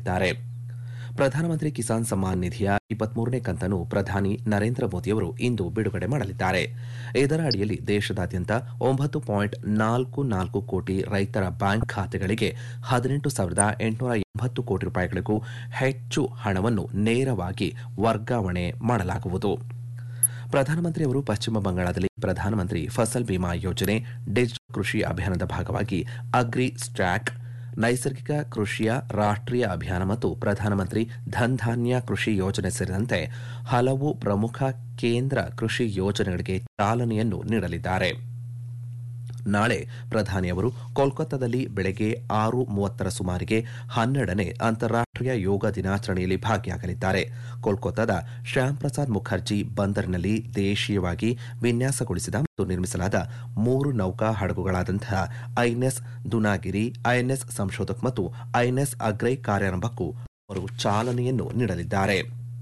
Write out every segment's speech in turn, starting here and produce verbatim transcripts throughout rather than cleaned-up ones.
ಮಾಡಿದ್ದಾರೆ. ಪ್ರಧಾನಮಂತ್ರಿ ಕಿಸಾನ್ ಸಮ್ಮಾನ್ ನಿಧಿಯ ಇಪ್ಪತ್ಮೂರನೇ ಕಂತನ್ನು ಪ್ರಧಾನಿ ನರೇಂದ್ರ ಮೋದಿಯವರು ಇಂದು ಬಿಡುಗಡೆ ಮಾಡಲಿದ್ದಾರೆ. ಇದರ ಅಡಿಯಲ್ಲಿ ದೇಶದಾದ್ಯಂತ ಒಂಬತ್ತು ಪಾಯಿಂಟ್ ನಾಲ್ಕು ನಾಲ್ಕು ಕೋಟಿ ರೈತರ ಬ್ಯಾಂಕ್ ಖಾತೆಗಳಿಗೆ ಹದಿನೆಂಟು ಸಾವಿರದ ಎಂಟುನೂರ ಎಂಬತ್ತು ಕೋಟಿ ರೂಪಾಯಿಗಳಿಗೂ ಹೆಚ್ಚು ಹಣವನ್ನು ನೇರವಾಗಿ ವರ್ಗಾವಣೆ ಮಾಡಲಾಗುವುದು. ಪ್ರಧಾನಮಂತ್ರಿಯವರು ಪಶ್ಚಿಮ ಬಂಗಾಳದಲ್ಲಿ ಪ್ರಧಾನಮಂತ್ರಿ ಫಸಲ್ ಬಿಮಾ ಯೋಜನೆ, ಡಿಜಿಟಲ್ ಕೃಷಿ ಅಭಿಯಾನದ ಭಾಗವಾಗಿ ಅಗ್ರಿ ಸ್ಟ್ಯಾಕ್, ನೈಸರ್ಗಿಕ ಕೃಷಿಯ ರಾಷ್ಟ್ರೀಯ ಅಭಿಯಾನ ಮತ್ತು ಪ್ರಧಾನಮಂತ್ರಿ ಧನ್ ಧಾನ್ಯ ಕೃಷಿ ಯೋಜನೆ ಸೇರಿದಂತೆ ಹಲವು ಪ್ರಮುಖ ಕೇಂದ್ರ ಕೃಷಿ ಯೋಜನೆಗಳಿಗೆ ಚಾಲನೆಯನ್ನು ನೀಡಲಿದ್ದಾರೆ. ನಾಳೆ ಪ್ರಧಾನಿಯವರು ಕೋಲ್ಕತ್ತಾದಲ್ಲಿ ಬೆಳಗ್ಗೆ ಆರು ಮೂವತ್ತರ ಸುಮಾರಿಗೆ ಹನ್ನೆರಡನೇ ಅಂತಾರಾಷ್ಟೀಯ ಯೋಗ ದಿನಾಚರಣೆಯಲ್ಲಿ ಭಾಗಿಯಾಗಲಿದ್ದಾರೆ. ಕೋಲ್ಕತ್ತಾದ ಶ್ಯಾಮ್ ಪ್ರಸಾದ್ ಮುಖರ್ಜಿ ಬಂದರಿನಲ್ಲಿ ದೇಶೀಯವಾಗಿ ವಿನ್ಯಾಸಗೊಳಿಸಿದ ಮತ್ತು ನಿರ್ಮಿಸಲಾದ ಮೂರು ನೌಕಾ ಹಡಗುಗಳಾದಂತಹ ಐಎನ್ಎಸ್ ದುನಾಗಿರಿ, ಐಎನ್ಎಸ್ ಸಂಶೋಧಕ್ ಮತ್ತು ಐಎನ್ಎಸ್ ಅಗ್ರೈ ಕಾರ್ಯಾರಂಭಕ್ಕೂ ಅವರು ಚಾಲನೆಯನ್ನು ನೀಡಲಿದ್ದಾರೆ.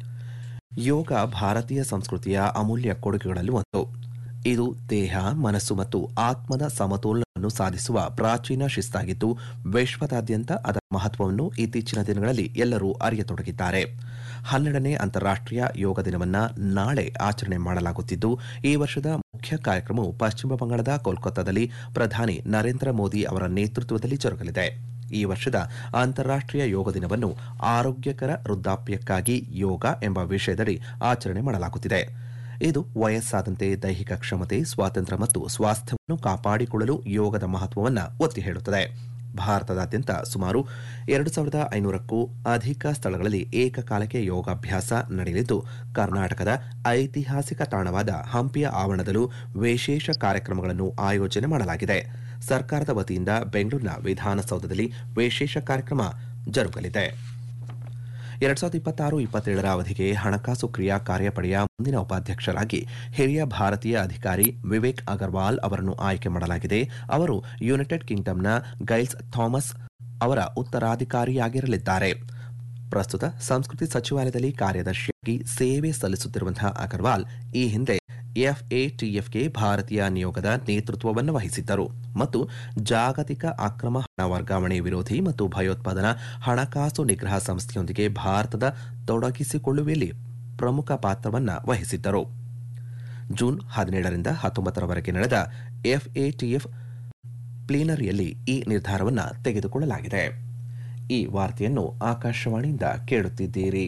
ಯೋಗ ಭಾರತೀಯ ಸಂಸ್ಕೃತಿಯ ಅಮೂಲ್ಯ ಕೊಡುಗೆಗಳಲ್ಲಿ ಒಂದು. ಇದು ದೇಹ, ಮನಸ್ಸು ಮತ್ತು ಆತ್ಮದ ಸಮತೋಲನವನ್ನು ಸಾಧಿಸುವ ಪ್ರಾಚೀನ ಶಿಸ್ತಾಗಿದ್ದು, ವಿಶ್ವದಾದ್ಯಂತ ಅದರ ಮಹತ್ವವನ್ನು ಇತ್ತೀಚಿನ ದಿನಗಳಲ್ಲಿ ಎಲ್ಲರೂ ಅರಿಯತೊಡಗಿದ್ದಾರೆ. ಹನ್ನೆರಡನೇ ಅಂತಾರಾಷ್ಟೀಯ ಯೋಗ ದಿನವನ್ನು ನಾಳೆ ಆಚರಣೆ ಮಾಡಲಾಗುತ್ತಿದ್ದು, ಈ ವರ್ಷದ ಮುಖ್ಯ ಕಾರ್ಯಕ್ರಮವು ಪಶ್ಚಿಮ ಬಂಗಾಳದ ಕೋಲ್ಕತ್ತಾದಲ್ಲಿ ಪ್ರಧಾನಿ ನರೇಂದ್ರ ಮೋದಿ ಅವರ ನೇತೃತ್ವದಲ್ಲಿ ಜರುಗಲಿದೆ. ಈ ವರ್ಷದ ಅಂತಾರಾಷ್ಟೀಯ ಯೋಗ ದಿನವನ್ನು ಆರೋಗ್ಯಕರ ವೃದ್ಧಾಪ್ಯಕ್ಕಾಗಿ ಯೋಗ ಎಂಬ ವಿಷಯದಡಿ ಆಚರಣೆ ಮಾಡಲಾಗುತ್ತಿದೆ. ಇದು ವಯಸ್ಸಾದಂತೆ ದೈಹಿಕ ಕ್ಷಮತೆ, ಸ್ವಾತಂತ್ರ್ಯ ಮತ್ತು ಸ್ವಾಸ್ಥ್ಯವನ್ನು ಕಾಪಾಡಿಕೊಳ್ಳಲು ಯೋಗದ ಮಹತ್ವವನ್ನು ಒತ್ತಿ ಹೇಳುತ್ತದೆ. ಭಾರತದಾದ್ಯಂತ ಸುಮಾರು ಎರಡು ಸಾವಿರದ ಐನೂರಕ್ಕೂ ಅಧಿಕ ಸ್ಥಳಗಳಲ್ಲಿ ಏಕಕಾಲಕ್ಕೆ ಯೋಗಾಭ್ಯಾಸ ನಡೆಯಲಿದ್ದು, ಕರ್ನಾಟಕದ ಐತಿಹಾಸಿಕ ತಾಣವಾದ ಹಂಪಿಯ ಆವರಣದಲ್ಲೂ ವಿಶೇಷ ಕಾರ್ಯಕ್ರಮಗಳನ್ನು ಆಯೋಜನೆ ಮಾಡಲಾಗಿದೆ. ಸರ್ಕಾರದ ವತಿಯಿಂದ ಬೆಂಗಳೂರಿನ ವಿಧಾನಸೌಧದಲ್ಲಿ ವಿಶೇಷ ಕಾರ್ಯಕ್ರಮ ಜರುಗಲಿದೆ. ಎರಡ್ ಸಾವಿರದ ಇಪ್ಪತ್ತಾರು ಇಪ್ಪತ್ತೇಳರ ಅವಧಿಗೆ ಹಣಕಾಸು ಕ್ರಿಯಾ ಕಾರ್ಯಪಡೆಯ ಮುಂದಿನ ಉಪಾಧ್ಯಕ್ಷರಾಗಿ ಹಿರಿಯ ಭಾರತೀಯ ಅಧಿಕಾರಿ ವಿವೇಕ್ ಅಗರ್ವಾಲ್ ಅವರನ್ನು ಆಯ್ಕೆ ಮಾಡಲಾಗಿದೆ. ಅವರು ಯುನೈಟೆಡ್ ಕಿಂಗ್ಡಮ್ನ ಗೈಲ್ಸ್ ಥಾಮಸ್ ಅವರ ಉತ್ತರಾಧಿಕಾರಿಯಾಗಿರಲಿದ್ದಾರೆ. ಪ್ರಸ್ತುತ ಸಂಸ್ಕೃತಿ ಸಚಿವಾಲಯದಲ್ಲಿ ಕಾರ್ಯದರ್ಶಿಯಾಗಿ ಸೇವೆ ಸಲ್ಲಿಸುತ್ತಿರುವಂತಹ ಅಗರ್ವಾಲ್ ಈ ಹಿಂದೆ ಎಫ್ಎಟಿಎಫ್ಗೆ ಭಾರತೀಯ ನಿಯೋಗದ ನೇತೃತ್ವವನ್ನು ವಹಿಸಿದ್ದರು ಮತ್ತು ಜಾಗತಿಕ ಅಕ್ರಮ ಹಣ ವರ್ಗಾವಣೆ ವಿರೋಧಿ ಮತ್ತು ಭಯೋತ್ಪಾದನಾ ಹಣಕಾಸು ನಿಗ್ರಹ ಸಂಸ್ಥೆಯೊಂದಿಗೆ ಭಾರತದ ತೊಡಗಿಸಿಕೊಳ್ಳುವಲ್ಲಿ ಪ್ರಮುಖ ಪಾತ್ರವನ್ನು ವಹಿಸಿದ್ದರು. ಜೂನ್ ಹದಿನೇಳರಿಂದ ಹತ್ತೊಂಬತ್ತರವರೆಗೆ ನಡೆದ ಎಫ್ಎಟಿಎಫ್ ಪ್ಲೀನರಿಯಲ್ಲಿ ಈ ನಿರ್ಧಾರವನ್ನು ತೆಗೆದುಕೊಳ್ಳಲಾಗಿದೆ. ಈ ವಾರ್ತೆಯನ್ನು ಆಕಾಶವಾಣಿಯಿಂದ ಕೇಳುತ್ತಿದ್ದೀರಿ.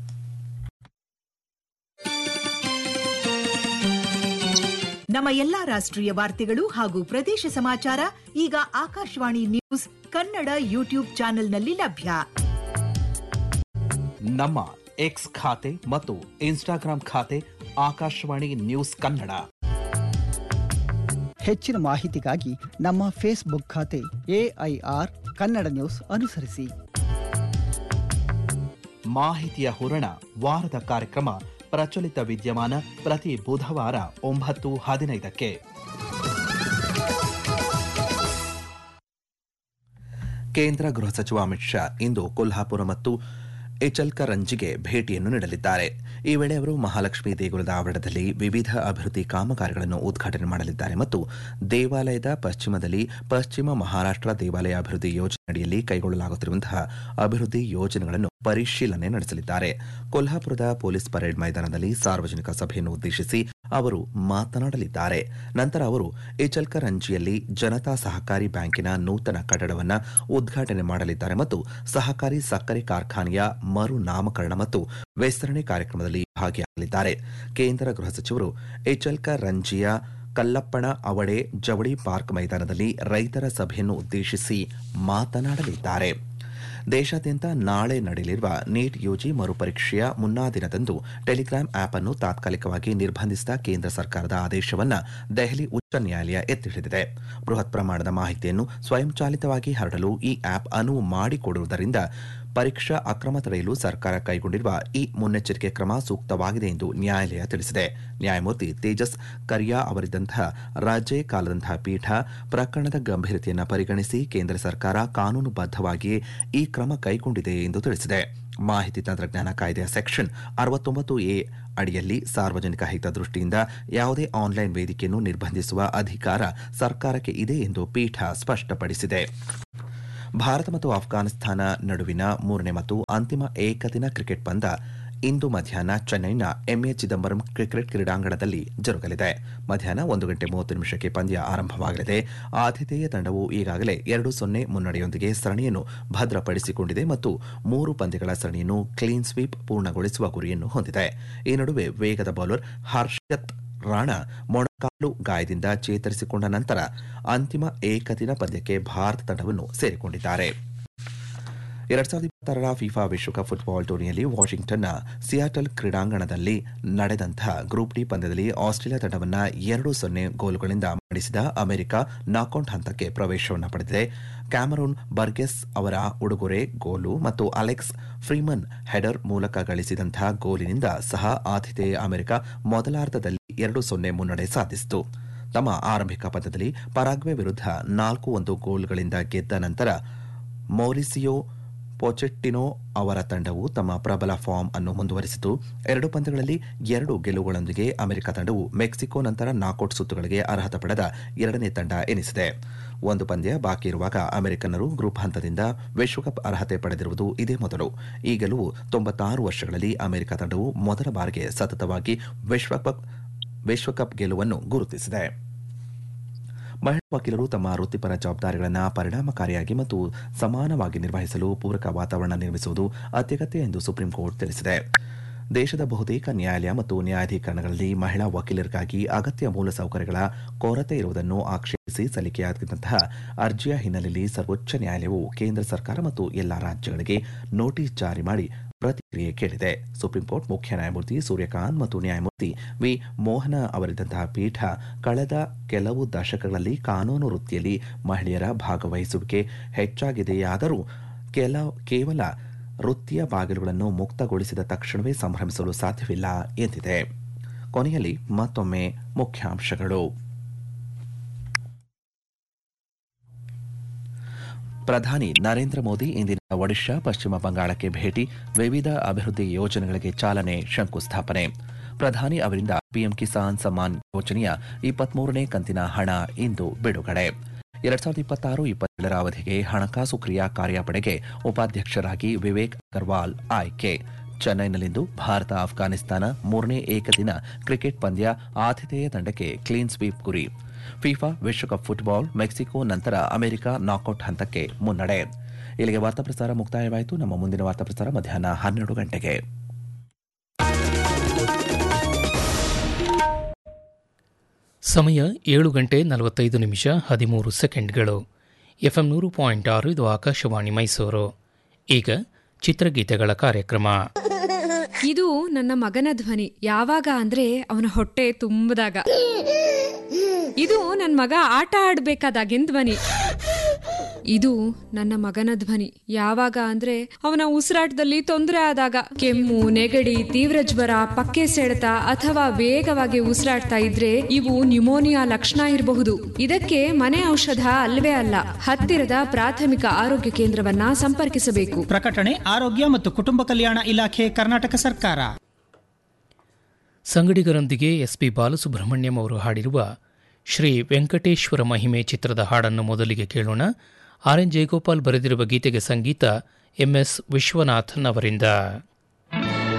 ನಮ್ಮ ಎಲ್ಲಾ ರಾಷ್ಟ್ರೀಯ ವಾರ್ತೆಗಳು ಹಾಗೂ ಪ್ರದೇಶ ಸಮಾಚಾರ ಈಗ ಆಕಾಶವಾಣಿ ನ್ಯೂಸ್ ಕನ್ನಡ ಯೂಟ್ಯೂಬ್ ಚಾನೆಲ್ನಲ್ಲಿ ಲಭ್ಯ. ನಮ್ಮ ಎಕ್ಸ್ ಖಾತೆ ಮತ್ತು ಇನ್ಸ್ಟಾಗ್ರಾಂ ಖಾತೆ ಆಕಾಶವಾಣಿ ನ್ಯೂಸ್ ಕನ್ನಡ. ಹೆಚ್ಚಿನ ಮಾಹಿತಿಗಾಗಿ ನಮ್ಮ ಫೇಸ್ಬುಕ್ ಖಾತೆ ಎಐಆರ್ ಕನ್ನಡ ನ್ಯೂಸ್ ಅನುಸರಿಸಿ. ಮಾಹಿತಿಯ ಹೂರಣ ವಾರದ ಕಾರ್ಯಕ್ರಮ ಪ್ರಚಲಿತ ವಿದ್ಯಮಾನ ಪ್ರತಿ ಬುಧವಾರ ಒಂಬತ್ತು ಹದಿನೈದಕ್ಕೆ. ಕೇಂದ್ರ ಗೃಹ ಸಚಿವ ಅಮಿತ್ ಶಾ ಇಂದು ಕೊಲ್ಹಾಪುರ ಮತ್ತು ಇಚಲ್ಕರಂಜಿಗೆ ಭೇಟಿಯನ್ನು ನೀಡಲಿದ್ದಾರೆ. ಈ ವೇಳೆ ಅವರು ಮಹಾಲಕ್ಷ್ಮಿ ದೇಗುಲದ ಆವರಣದಲ್ಲಿ ವಿವಿಧ ಅಭಿವೃದ್ಧಿ ಕಾಮಗಾರಿಗಳನ್ನು ಉದ್ಘಾಟನೆ ಮಾಡಲಿದ್ದಾರೆ ಮತ್ತು ದೇವಾಲಯದ ಪಶ್ಚಿಮದಲ್ಲಿ ಪಶ್ಚಿಮ ಮಹಾರಾಷ್ಟ್ರ ದೇವಾಲಯ ಅಭಿವೃದ್ಧಿ ಯೋಜನೆಯಡಿಯಲ್ಲಿ ಕೈಗೊಳ್ಳಲಾಗುತ್ತಿರುವಂತಹ ಅಭಿವೃದ್ಧಿ ಯೋಜನೆಗಳನ್ನು ಪರಿಶೀಲನೆ ನಡೆಸಲಿದ್ದಾರೆ. ಕೊಲ್ಹಾಪುರದ ಪೊಲೀಸ್ ಪರೇಡ್ ಮೈದಾನದಲ್ಲಿ ಸಾರ್ವಜನಿಕ ಸಭೆಯನ್ನು ಉದ್ದೇಶಿಸಿ ಅವರು ಮಾತನಾಡಲಿದ್ದಾರೆ. ನಂತರ ಅವರು ಇಚಲ್ಕರಂಜಿಯಲ್ಲಿ ಜನತಾ ಸಹಕಾರಿ ಬ್ಯಾಂಕಿನ ನೂತನ ಕಟ್ಟಡವನ್ನು ಉದ್ಘಾಟನೆ ಮಾಡಲಿದ್ದಾರೆ ಮತ್ತು ಸಹಕಾರಿ ಸಕ್ಕರೆ ಕಾರ್ಖಾನೆಯ ಮರು ನಾಮಕರಣ ಮತ್ತು ವಿಸ್ತರಣೆ ಕಾರ್ಯಕ್ರಮದಲ್ಲಿ ಭಾಗಿಯಾಗಲಿದ್ದಾರೆ. ಕೇಂದ್ರ ಗೃಹ ಸಚಿವರು ಇಚಲ್ಕರಂಜಿಯ ಕಲ್ಲಪ್ಪಣ ಅವಡೆ ಜವಳಿ ಪಾರ್ಕ್ ಮೈದಾನದಲ್ಲಿ ರೈತರ ಸಭೆಯನ್ನು ಉದ್ದೇಶಿಸಿ ಮಾತನಾಡಲಿದ್ದಾರೆ. ದೇಶಾದ್ಯಂತ ನಾಳೆ ನಡೆಯಲಿರುವ ನೀಟ್ ಯುಜಿ ಮರುಪರೀಕ್ಷೆಯ ಮುನ್ನಾ ದಿನದಂದು ಟೆಲಿಗ್ರಾಂ ಆಪ್ ಅನ್ನು ತಾತ್ಕಾಲಿಕವಾಗಿ ನಿರ್ಬಂಧಿಸಿದ ಕೇಂದ್ರ ಸರ್ಕಾರದ ಆದೇಶವನ್ನು ದೆಹಲಿ ಉಚ್ಚ ನ್ಯಾಯಾಲಯ ಎತ್ತಿಹಿಡಿದಿದೆ. ಬೃಹತ್ ಪ್ರಮಾಣದ ಮಾಹಿತಿಯನ್ನು ಸ್ವಯಂಚಾಲಿತವಾಗಿ ಹರಡಲು ಈ ಆಪ್ ಅನುವು ಮಾಡಿಕೊಡುವುದರಿಂದ ಪರೀಕ್ಷಾ ಅಕ್ರಮ ತಡೆಯಲು ಸರ್ಕಾರ ಕೈಗೊಂಡಿರುವ ಈ ಮುನ್ನೆಚ್ಚರಿಕೆ ಕ್ರಮ ಸೂಕ್ತವಾಗಿದೆ ಎಂದು ನ್ಯಾಯಾಲಯ ತಿಳಿಸಿದೆ. ನ್ಯಾಯಮೂರ್ತಿ ತೇಜಸ್ ಕರಿಯಾ ಅವರಿದ್ದಂತಹ ರಾಜ್ಯ ಕಾಲದಂತಹ ಪೀಠ ಪ್ರಕರಣದ ಗಂಭೀರತೆಯನ್ನು ಪರಿಗಣಿಸಿ ಕೇಂದ್ರ ಸರ್ಕಾರ ಕಾನೂನುಬದ್ಧವಾಗಿಯೇ ಈ ಕ್ರಮ ಕೈಗೊಂಡಿದೆ ಎಂದು ತಿಳಿಸಿದೆ. ಮಾಹಿತಿ ತಂತ್ರಜ್ಞಾನ ಕಾಯ್ದೆಯ ಸೆಕ್ಷನ್ ಅರವತ್ತೊಂಬತ್ತು ಎ ಅಡಿಯಲ್ಲಿ ಸಾರ್ವಜನಿಕ ಹಿತದೃಷ್ಟಿಯಿಂದ ಯಾವುದೇ ಆನ್ಲೈನ್ ವೇದಿಕೆಯನ್ನು ನಿರ್ಬಂಧಿಸುವ ಅಧಿಕಾರ ಸರ್ಕಾರಕ್ಕೆ ಇದೆ ಎಂದು ಪೀಠ ಸ್ಪಷ್ಟಪಡಿಸಿದೆ. ಭಾರತ ಮತ್ತು ಆಫ್ಘಾನಿಸ್ತಾನ ನಡುವಿನ ಮೂರನೇ ಮತ್ತು ಅಂತಿಮ ಏಕದಿನ ಕ್ರಿಕೆಟ್ ಪಂದ್ಯ ಇಂದು ಮಧ್ಯಾಹ್ನ ಚೆನ್ನೈನ ಎಂಎ ಚಿದಂಬರಂ ಕ್ರಿಕೆಟ್ ಕ್ರೀಡಾಂಗಣದಲ್ಲಿ ಜರುಗಲಿದೆ. ಮಧ್ಯಾಹ್ನ ಒಂದು ಗಂಟೆ ಮೂವತ್ತು ನಿಮಿಷಕ್ಕೆ ಪಂದ್ಯ ಆರಂಭವಾಗಲಿದೆ. ಆತಿಥೇಯ ತಂಡವು ಈಗಾಗಲೇ ಎರಡು ಸೊನ್ನೆ ಮುನ್ನಡೆಯೊಂದಿಗೆ ಸರಣಿಯನ್ನು ಭದ್ರಪಡಿಸಿಕೊಂಡಿದೆ ಮತ್ತು ಮೂರು ಪಂದ್ಯಗಳ ಸರಣಿಯನ್ನು ಕ್ಲೀನ್ ಸ್ವೀಪ್ ಪೂರ್ಣಗೊಳಿಸುವ ಗುರಿಯನ್ನು ಹೊಂದಿದೆ. ಈ ನಡುವೆ ವೇಗದ ಬೌಲರ್ ಹರ್ಷತ್ ರಾಣಾ ಮೊಣಕಾಲು ಗಾಯದಿಂದ ಚೇತರಿಸಿಕೊಂಡ ನಂತರ ಅಂತಿಮ ಏಕದಿನ ಪಂದ್ಯಕ್ಕೆ ಭಾರತ ತಂಡವನ್ನು ಸೇರಿಕೊಂಡಿದ್ದಾರೆ. ಎರಡ್ ಸಾವಿರದ ಇಪ್ಪತ್ತಾರರ ಫಿಫಾ ವಿಶ್ವಕಪ್ ಫುಟ್ಬಾಲ್ ಟೂರ್ನಿಯಲ್ಲಿ ವಾಷಿಂಗ್ಟನ್ನ ಸಿಯಾಟಲ್ ಕ್ರೀಡಾಂಗಣದಲ್ಲಿ ನಡೆದಂತಹ ಗ್ರೂಪ್ ಡಿ ಪಂದ್ಯದಲ್ಲಿ ಆಸ್ಟ್ರೇಲಿಯಾ ತಂಡವನ್ನು ಎರಡು ಸೊನ್ನೆ ಗೋಲುಗಳಿಂದ ಮಣಿಸಿದ ಅಮೆರಿಕ ನಾಕೌಟ್ ಹಂತಕ್ಕೆ ಪ್ರವೇಶವನ್ನು ಪಡೆದಿದೆ. ಕ್ಯಾಮರೂನ್ ಬರ್ಗೆಸ್ ಅವರ ಉಡುಗೊರೆ ಗೋಲು ಮತ್ತು ಅಲೆಕ್ಸ್ ಫ್ರೀಮನ್ ಹೆಡರ್ ಮೂಲಕ ಗಳಿಸಿದಂತಹ ಗೋಲಿನಿಂದ ಸಹ ಆತಿಥೇಯ ಅಮೆರಿಕ ಮೊದಲಾರ್ಧದಲ್ಲಿ ಎರಡು ಸೊನ್ನೆ ಮುನ್ನಡೆ ಸಾಧಿಸಿತು. ತಮ್ಮ ಆರಂಭಿಕ ಪಂದ್ಯದಲ್ಲಿ ಪರಾಗ್ವೆ ವಿರುದ್ಧ ನಾಲ್ಕು ಒಂದು ಗೋಲುಗಳಿಂದ ಗೆದ್ದ ನಂತರ ಮೌರಿಸಿಯೋ ಪೊಚೆಟ್ಟಿನೋ ಅವರ ತಂಡವು ತಮ್ಮ ಪ್ರಬಲ ಫಾರ್ಮ್ ಅನ್ನು ಮುಂದುವರಿಸಿತು. ಎರಡು ಪಂದ್ಯಗಳಲ್ಲಿ ಎರಡು ಗೆಲುವುಗಳೊಂದಿಗೆ ಅಮೆರಿಕ ತಂಡವು ಮೆಕ್ಸಿಕೋ ನಂತರ ನಾಕೌಟ್ ಸುತ್ತುಗಳಿಗೆ ಅರ್ಹತೆ ಪಡೆದ ಎರಡನೇ ತಂಡ ಎನಿಸಿದೆ. ಒಂದು ಪಂದ್ಯ ಬಾಕಿ ಇರುವಾಗ ಅಮೆರಿಕನ್ನರು ಗ್ರೂಪ್ ಹಂತದಿಂದ ವಿಶ್ವಕಪ್ ಅರ್ಹತೆ ಪಡೆದಿರುವುದು ಇದೇ ಮೊದಲು. ಈ ಗೆಲುವು ತೊಂಬತ್ತಾರು ವರ್ಷಗಳಲ್ಲಿ ಅಮೆರಿಕ ತಂಡವು ಮೊದಲ ಬಾರಿಗೆ ಸತತವಾಗಿ ವಿಶ್ವಕಪ್ ವಿಶ್ವಕಪ್ ಗೆಲುವನ್ನು ಗುರುತಿಸಿದೆ. ಮಹಿಳಾ ವಕೀಲರು ತಮ್ಮ ವೃತ್ತಿಪರ ಜವಾಬ್ದಾರಿಗಳನ್ನು ಪರಿಣಾಮಕಾರಿಯಾಗಿ ಮತ್ತು ಸಮಾನವಾಗಿ ನಿರ್ವಹಿಸಲು ಪೂರಕ ವಾತಾವರಣ ನಿರ್ಮಿಸುವುದು ಅತ್ಯಗತ್ಯ ಎಂದು ಸುಪ್ರೀಂ ಕೋರ್ಟ್ ತಿಳಿಸಿದೆ. ದೇಶದ ಬಹುತೇಕ ನ್ಯಾಯಾಲಯ ಮತ್ತು ನ್ಯಾಯಾಧೀಕರಣಗಳಲ್ಲಿ ಮಹಿಳಾ ವಕೀಲರಿಗಾಗಿ ಅಗತ್ಯ ಮೂಲಸೌಕರ್ಯಗಳ ಕೊರತೆ ಇರುವುದನ್ನು ಆಕ್ಷೇಪಿಸಿ ಸಲ್ಲಿಕೆಯಾಗಿದ್ದಂತಹ ಅರ್ಜಿಯ ಹಿನ್ನೆಲೆಯಲ್ಲಿ ಸರ್ವೋಚ್ಚ ನ್ಯಾಯಾಲಯವು ಕೇಂದ್ರ ಸರ್ಕಾರ ಮತ್ತು ಎಲ್ಲಾ ರಾಜ್ಯಗಳಿಗೆ ನೋಟಿಸ್ ಜಾರಿ ಮಾಡಿ ಪ್ರತಿಕ್ರಿಯೆ ಕೇಳಿದೆ. ಸುಪ್ರೀಂಕೋರ್ಟ್ ಮುಖ್ಯ ನ್ಯಾಯಮೂರ್ತಿ ಸೂರ್ಯಕಾಂತ್ ಮತ್ತು ನ್ಯಾಯಮೂರ್ತಿ ವಿ ಮೋಹನ ಅವರಿದ್ದಂತಹ ಪೀಠ ಕಳೆದ ಕೆಲವು ದಶಕಗಳಲ್ಲಿ ಕಾನೂನು ವೃತ್ತಿಯಲ್ಲಿ ಮಹಿಳೆಯರ ಭಾಗವಹಿಸುವಿಕೆ ಹೆಚ್ಚಾಗಿದೆಯಾದರೂ ಕೆಲ ಕೇವಲ ವೃತ್ತಿಯ ಬಾಗಿಲುಗಳನ್ನು ಮುಕ್ತಗೊಳಿಸಿದ ತಕ್ಷಣವೇ ಸಂಭ್ರಮಿಸಲು ಸಾಧ್ಯವಿಲ್ಲ ಎಂದಿದೆ. ಕೊನೆಯಲ್ಲಿ ಮತ್ತೊಮ್ಮೆ ಮುಖ್ಯಾಂಶಗಳು. ಪ್ರಧಾನಿ ನರೇಂದ್ರ ಮೋದಿ ಇಂದಿನ ಒಡಿಶಾ, ಪಶ್ಚಿಮ ಬಂಗಾಳಕ್ಕೆ ಭೇಟಿ, ವಿವಿಧ ಅಭಿವೃದ್ಧಿ ಯೋಜನೆಗಳಿಗೆ ಚಾಲನೆ, ಶಂಕುಸ್ಥಾಪನೆ. ಪ್ರಧಾನಿ ಅವರಿಂದ ಪಿಎಂ ಕಿಸಾನ್ ಸಮ್ಮಾನ್ ಯೋಜನೆಯ ಇಪ್ಪತ್ಮೂರನೇ ಕಂತಿನ ಹಣ ಇಂದು ಬಿಡುಗಡೆ. ಎರಡ್ ಸಾವಿರದ ಇಪ್ಪತ್ತಾರು ಇಪ್ಪತ್ತೇಳರ ಅವಧಿಗೆ ಹಣಕಾಸು ಕ್ರಿಯಾ ಕಾರ್ಯಪಡೆಗೆ ಉಪಾಧ್ಯಕ್ಷರಾಗಿ ವಿವೇಕ್ ಅಗರ್ವಾಲ್ ಆಯ್ಕೆ. ಚೆನ್ನೈನಲ್ಲಿಂದು ಭಾರತ ಆಫ್ಘಾನಿಸ್ತಾನ ಮೂರನೇ ಏಕದಿನ ಕ್ರಿಕೆಟ್ ಪಂದ್ಯ, ಆತಿಥೇಯ ತಂಡಕ್ಕೆ ಕ್ಲೀನ್ ಸ್ವೀಪ್ ಗುರಿ. ಫಿಫಾ ವಿಶ್ವಕಪ್ ಫುಟ್ಬಾಲ್, ಮೆಕ್ಸಿಕೋ ನಂತರ ಅಮೆರಿಕ ನಾಕೌಟ್ ಹಂತಕ್ಕೆ ಮುನ್ನಡೆ. ಇಲ್ಲಿಗೆ ವಾರ್ತಾ ಪ್ರಸಾರ ಮುಕ್ತಾಯವಾಯಿತು. ನಮ್ಮ ಮುಂದಿನ ವಾರ್ತಾ ಪ್ರಸಾರ ಮಧ್ಯಾಹ್ನ ಹನ್ನೆರಡು ಗಂಟೆಗೆ. ಸಮಯ ಏಳು ಗಂಟೆ ನಲವತ್ತೈದು ನಿಮಿಷ ಹದಿಮೂರು ಸೆಕೆಂಡ್ಗಳು. ಎಫ್ಎಂ ನೂರು ಪಾಯಿಂಟ್ ಆರು, ಇದು ಆಕಾಶವಾಣಿ ಮೈಸೂರು. ಈಗ ಚಿತ್ರಗೀತೆಗಳ ಕಾರ್ಯಕ್ರಮ. ಇದು ನನ್ನ ಮಗನ ಧ್ವನಿ. ಯಾವಾಗ ಅಂದ್ರೆ ಅವನ ಹೊಟ್ಟೆ ತುಂಬದಾಗ. ಇದು ನನ್ನ ಮಗ ಆಟ ಆಡ್ಬೇಕಾದಾಗಿನ ಧ್ವನಿ. ಇದು ನನ್ನ ಮಗನ ಧ್ವನಿ ಯಾವಾಗ ಅಂದ್ರೆ ಅವನ ಉಸಿರಾಟದಲ್ಲಿ ತೊಂದರೆ ಆದಾಗ, ಕೆಮ್ಮು, ನೆಗಡಿ, ತೀವ್ರ ಜ್ವರ, ಪಕ್ಕೆ ಸೆಳೆತ ಅಥವಾ ವೇಗವಾಗಿ ಉಸಿರಾಡ್ತಾ ಇದ್ರೆ ಇವು ನ್ಯುಮೋನಿಯಾ ಲಕ್ಷಣ ಇರಬಹುದು. ಇದಕ್ಕೆ ಮನೆ ಔಷಧ ಅಲ್ವೇ ಅಲ್ಲ. ಹತ್ತಿರದ ಪ್ರಾಥಮಿಕ ಆರೋಗ್ಯ ಕೇಂದ್ರವನ್ನ ಸಂಪರ್ಕಿಸಬೇಕು. ಪ್ರಕಟಣೆ ಆರೋಗ್ಯ ಮತ್ತು ಕುಟುಂಬ ಕಲ್ಯಾಣ ಇಲಾಖೆ, ಕರ್ನಾಟಕ ಸರ್ಕಾರ. ಸಂಗಡಿಗರೊಂದಿಗೆ ಎಸ್ಪಿ ಬಾಲಸುಬ್ರಹ್ಮಣ್ಯಂ ಅವರು ಹಾಡಿರುವ ಶ್ರೀ ವೆಂಕಟೇಶ್ವರ ಮಹಿಮೆ ಚಿತ್ರದ ಹಾಡನ್ನು ಮೊದಲಿಗೆ ಕೇಳೋಣ. ಆರ್ ಎನ್ ಜಯಗೋಪಾಲ್ ಬರೆದಿರುವ ಗೀತೆಗೆ ಸಂಗೀತ ಎಂ ಎಸ್ ವಿಶ್ವನಾಥನ್ ಅವರಿಂದ.